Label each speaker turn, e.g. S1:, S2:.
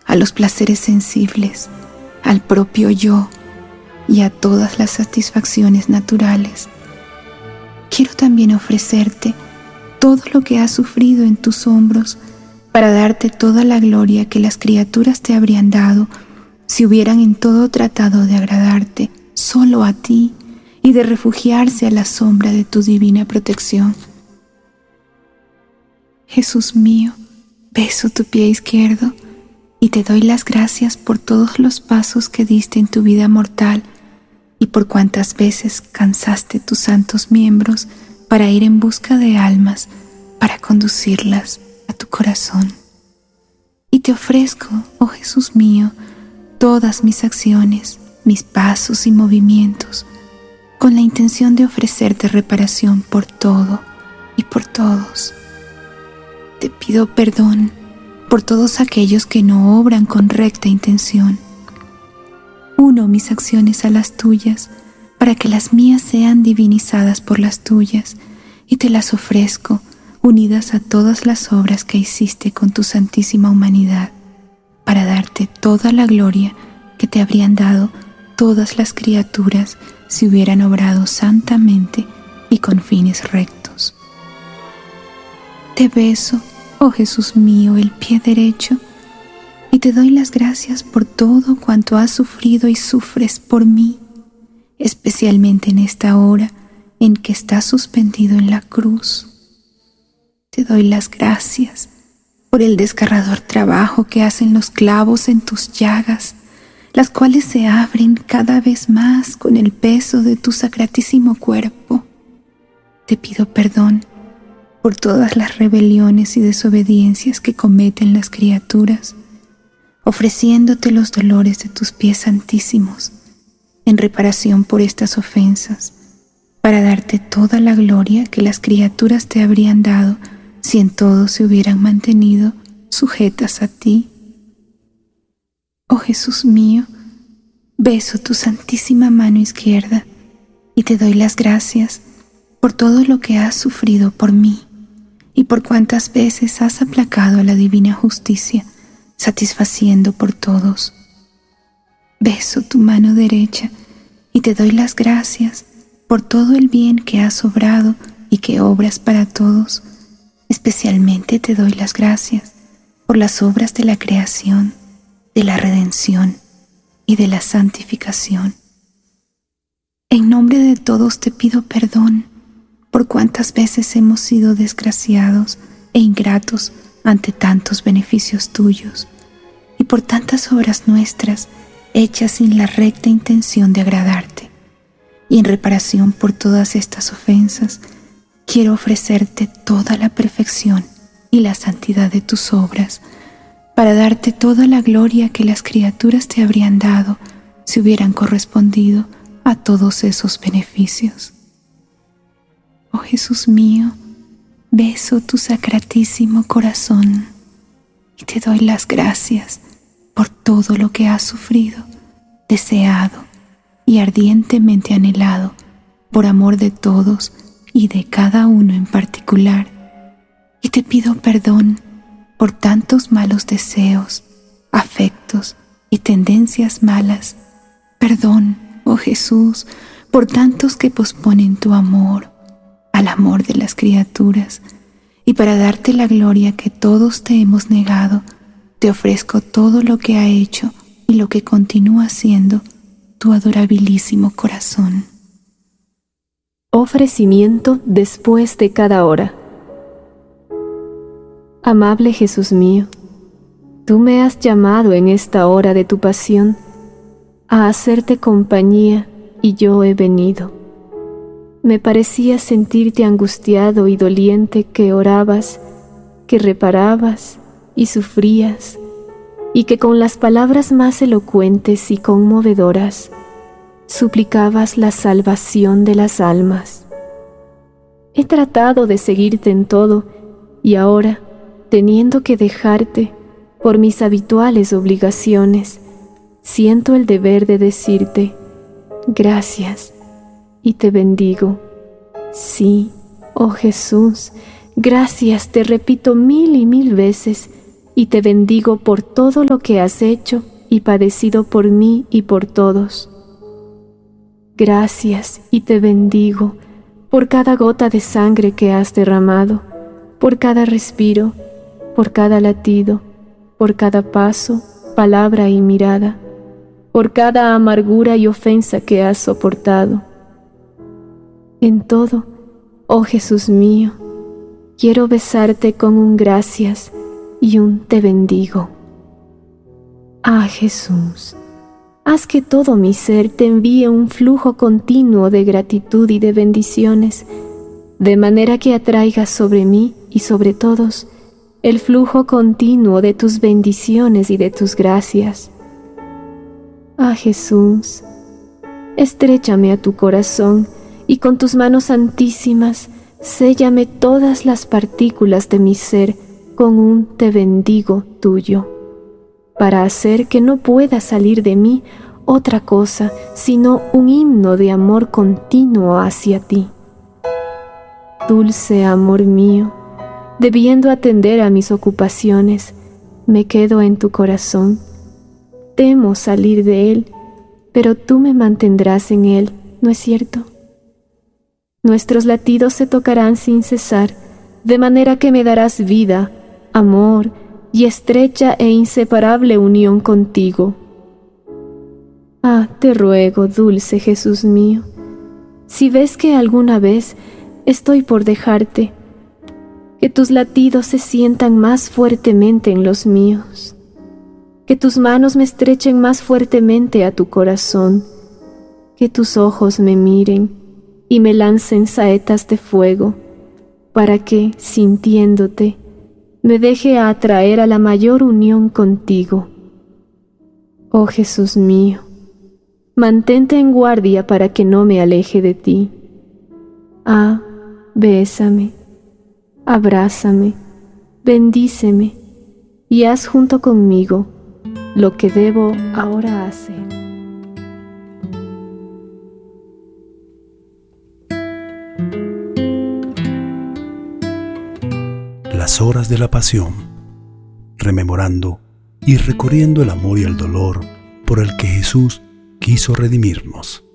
S1: a los placeres sensibles, al propio yo y a todas las satisfacciones naturales. Quiero también ofrecerte todo lo que has sufrido en tus hombros para darte toda la gloria que las criaturas te habrían dado si hubieran en todo tratado de agradarte solo a ti y de refugiarse a la sombra de tu divina protección. Jesús mío, beso tu pie izquierdo y te doy las gracias por todos los pasos que diste en tu vida mortal y por cuantas veces cansaste tus santos miembros para ir en busca de almas, para conducirlas a tu corazón. Y te ofrezco, oh Jesús mío, todas mis acciones, mis pasos y movimientos, con la intención de ofrecerte reparación por todo y por todos. Te pido perdón por todos aquellos que no obran con recta intención. Uno mis acciones a las tuyas, para que las mías sean divinizadas por las tuyas, y te las ofrezco unidas a todas las obras que hiciste con tu santísima humanidad, para darte toda la gloria que te habrían dado todas las criaturas si hubieran obrado santamente y con fines rectos. Te beso, oh Jesús mío, el pie derecho, y te doy las gracias por todo cuanto has sufrido y sufres por mí, especialmente en esta hora en que estás suspendido en la cruz. Te doy las gracias por el desgarrador trabajo que hacen los clavos en tus llagas, las cuales se abren cada vez más con el peso de tu sacratísimo cuerpo. Te pido perdón por todas las rebeliones y desobediencias que cometen las criaturas, ofreciéndote los dolores de tus pies santísimos en reparación por estas ofensas, para darte toda la gloria que las criaturas te habrían dado si en todo se hubieran mantenido sujetas a ti. Oh Jesús mío, beso tu santísima mano izquierda y te doy las gracias por todo lo que has sufrido por mí y por cuántas veces has aplacado a la divina justicia, satisfaciendo por todos. Beso tu mano derecha y te doy las gracias por todo el bien que has obrado y que obras para todos. Especialmente te doy las gracias por las obras de la creación, de la redención y de la santificación. En nombre de todos te pido perdón por cuántas veces hemos sido desgraciados e ingratos ante tantos beneficios tuyos y por tantas obras nuestras hechas sin la recta intención de agradarte. Y en reparación por todas estas ofensas, quiero ofrecerte toda la perfección y la santidad de tus obras, para darte toda la gloria que las criaturas te habrían dado si hubieran correspondido a todos esos beneficios. Oh Jesús mío, beso tu sacratísimo corazón y te doy las gracias por todo lo que has sufrido, deseado y ardientemente anhelado por amor de todos y de cada uno en particular, y te pido perdón por tantos malos deseos, afectos y tendencias malas. Perdón, oh Jesús, por tantos que posponen tu amor al amor de las criaturas, y para darte la gloria que todos te hemos negado, te ofrezco todo lo que ha hecho y lo que continúa siendo tu adorabilísimo corazón.
S2: Ofrecimiento después de cada hora. Amable Jesús mío, tú me has llamado en esta hora de tu pasión a hacerte compañía y yo he venido. Me parecía sentirte angustiado y doliente, que orabas, que reparabas y sufrías, y que con las palabras más elocuentes y conmovedoras suplicabas la salvación de las almas. He tratado de seguirte en todo, y ahora, teniendo que dejarte por mis habituales obligaciones, siento el deber de decirte gracias y te bendigo. Sí, oh Jesús, gracias te repito 1000 y 1000 veces, y te bendigo por todo lo que has hecho y padecido por mí y por todos. Gracias y te bendigo por cada gota de sangre que has derramado, por cada respiro, por cada latido, por cada paso, palabra y mirada, por cada amargura y ofensa que has soportado. En todo, oh Jesús mío, quiero besarte con un gracias y un te bendigo. Ah, Jesús, haz que todo mi ser te envíe un flujo continuo de gratitud y de bendiciones, de manera que atraigas sobre mí y sobre todos el flujo continuo de tus bendiciones y de tus gracias. Ah, Jesús, estréchame a tu corazón y con tus manos santísimas séllame todas las partículas de mi ser con un te bendigo tuyo, para hacer que no pueda salir de mí otra cosa sino un himno de amor continuo hacia ti. Dulce amor mío, debiendo atender a mis ocupaciones, me quedo en tu corazón. Temo salir de él, pero tú me mantendrás en él, ¿no es cierto? Nuestros latidos se tocarán sin cesar, de manera que me darás vida, amor y estrecha e inseparable unión contigo. Ah, te ruego, dulce Jesús mío, si ves que alguna vez estoy por dejarte, que tus latidos se sientan más fuertemente en los míos, que tus manos me estrechen más fuertemente a tu corazón, que tus ojos me miren y me lancen saetas de fuego, para que, sintiéndote, me deje atraer a la mayor unión contigo. Oh Jesús mío, mantente en guardia para que no me aleje de ti. Ah, bésame, abrázame, bendíceme y haz junto conmigo lo que debo ahora hacer.
S3: Las horas de la pasión, rememorando y recorriendo el amor y el dolor por el que Jesús quiso redimirnos.